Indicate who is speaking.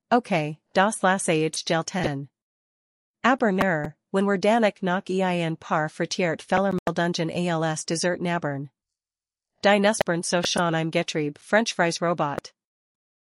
Speaker 1: Okay, das lasse ich gelten. Aber nur, wenn wir danach noch ein paar frittiert Fellermeldungen als Dessert nabern. Die Nussbern so schon im Getrieb French fries Robot.